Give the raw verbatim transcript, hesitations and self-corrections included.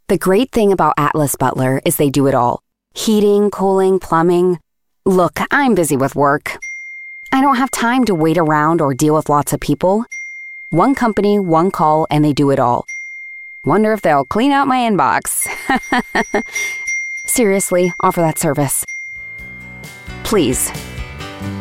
The great thing about Atlas Butler is they do it all. Heating, cooling, plumbing. Look, I'm busy with work. I don't have time to wait around or deal with lots of people. One company, one call, and they do it all. Wonder if they'll clean out my inbox. Seriously, offer that service. Please,